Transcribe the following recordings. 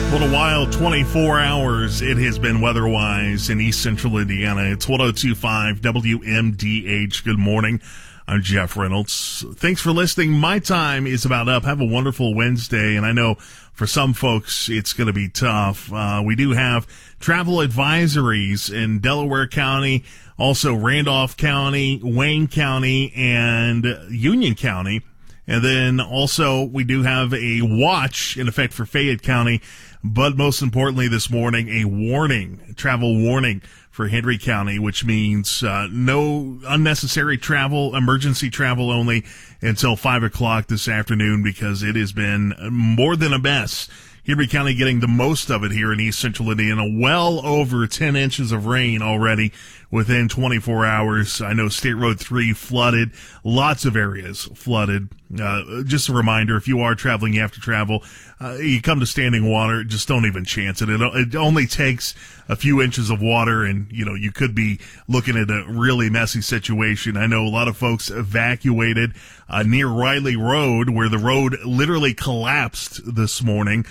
What a wild 24 hours it has been weather-wise in East Central Indiana. It's 102.5 WMDH. Good morning. I'm Jeff Reynolds. Thanks for listening. My time is about up. Have a wonderful Wednesday. And I know for some folks it's going to be tough. We do have travel advisories in Delaware County, also Randolph County, Wayne County, and Union County. And then also we do have a watch in effect for Fayette County. But most importantly this morning, a warning, travel warning for Henry County, which means no unnecessary travel, emergency travel only until 5 o'clock this afternoon, because it has been more than a mess. Henry County getting the most of it here in East Central Indiana. Well over 10 inches of rain already within 24 hours. I know State Road 3 flooded. Lots of areas flooded. Just a reminder, if you are traveling, you have to travel. You come to standing water, just don't even chance it. It only takes a few inches of water, and, you know, you could be looking at a really messy situation. I know a lot of folks evacuated near Riley Road, where the road literally collapsed this morning.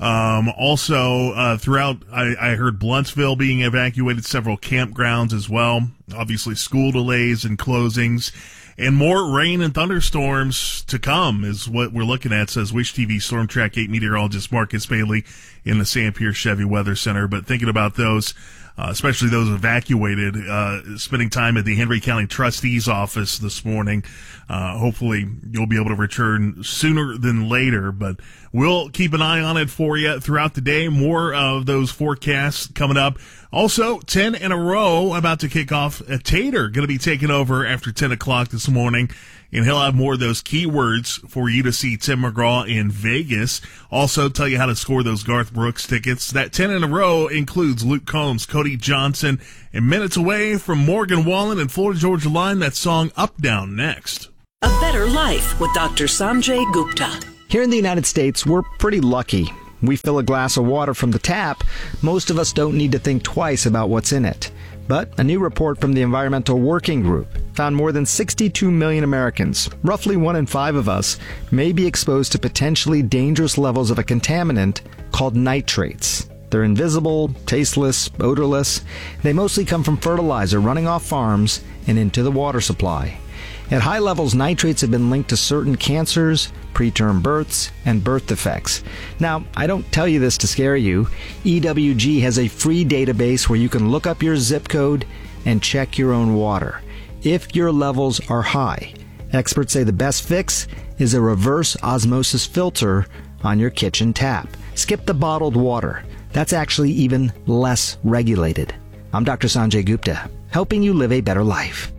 Also, throughout, I heard Bluntsville being evacuated, several campgrounds as well. Obviously, school delays and closings. And more rain and thunderstorms to come is what we're looking at, says Wish TV Storm Track 8 meteorologist Marcus Bailey in the Sam Pierce Chevy Weather Center. But thinking about those, especially those evacuated, spending time at the Henry County Trustee's office this morning. Hopefully you'll be able to return sooner than later, but we'll keep an eye on it for you throughout the day. More of those forecasts coming up. Also, 10 in a row about to kick off. Tater going to be taking over after 10 o'clock this morning, and he'll have more of those keywords for you to see Tim McGraw in Vegas. Also, tell you how to score those Garth Brooks tickets. That 10 in a row includes Luke Combs, Cody Johnson, and minutes away from Morgan Wallen and Florida Georgia Line, that song Up Down next. A Better Life with Dr. Sanjay Gupta. Here in the United States, we're pretty lucky. We fill a glass of water from the tap. Most of us don't need to think twice about what's in it. But a new report from the Environmental Working Group found more than 62 million Americans, roughly 1 in 5 of us, may be exposed to potentially dangerous levels of a contaminant called nitrates. They're invisible, tasteless, odorless. They mostly come from fertilizer running off farms and into the water supply. At high levels, nitrates have been linked to certain cancers, preterm births, and birth defects. Now, I don't tell you this to scare you. EWG has a free database where you can look up your zip code and check your own water. If your levels are high, experts say the best fix is a reverse osmosis filter on your kitchen tap. Skip the bottled water. That's actually even less regulated. I'm Dr. Sanjay Gupta, helping you live a better life.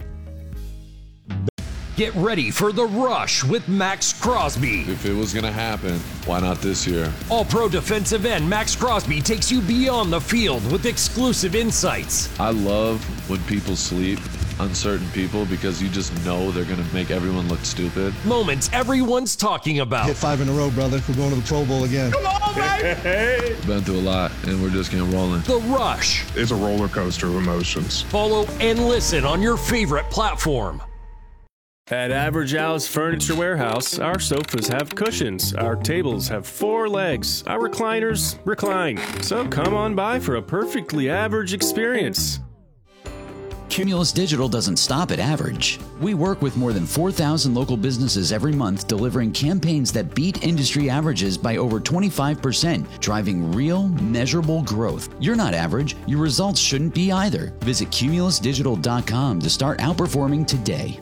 Get ready for The Rush with Max Crosby. If it was going to happen, why not this year? All-Pro defensive end Max Crosby takes you beyond the field with exclusive insights. I love when people sleep on certain people because you just know they're going to make everyone look stupid. Moments everyone's talking about. Hit 5 in a row, brother. We're going to the Pro Bowl again. Come on, baby! Been through a lot, and we're just getting rolling. The Rush. It's a roller coaster of emotions. Follow and listen on your favorite platform. At Average Al's Furniture Warehouse, our sofas have cushions, our tables have 4 legs, our recliners recline. So come on by for a perfectly average experience. Cumulus Digital doesn't stop at average. We work with more than 4,000 local businesses every month, delivering campaigns that beat industry averages by over 25%, driving real, measurable growth. You're not average. Your results shouldn't be either. Visit cumulusdigital.com to start outperforming today.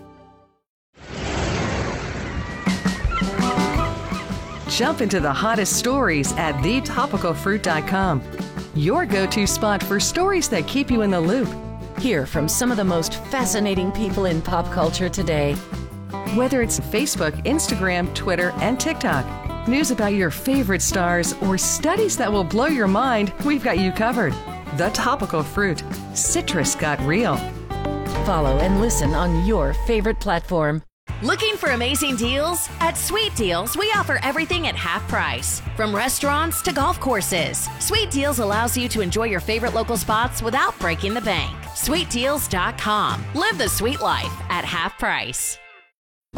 Jump into the hottest stories at thetopicalfruit.com. Your go-to spot for stories that keep you in the loop. Hear from some of the most fascinating people in pop culture today. Whether it's Facebook, Instagram, Twitter, and TikTok, news about your favorite stars, or studies that will blow your mind, we've got you covered. The Topical Fruit. Citrus got real. Follow and listen on your favorite platform. Looking for amazing deals? At Sweet Deals, we offer everything at half price. From restaurants to golf courses, Sweet Deals allows you to enjoy your favorite local spots without breaking the bank. SweetDeals.com. Live the sweet life at half price.